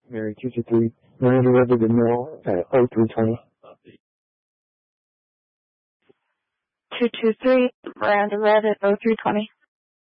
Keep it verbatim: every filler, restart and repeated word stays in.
Mary two two three, Miranda River to Mill at oh three twenty. two two three, Miranda Red at oh three twenty.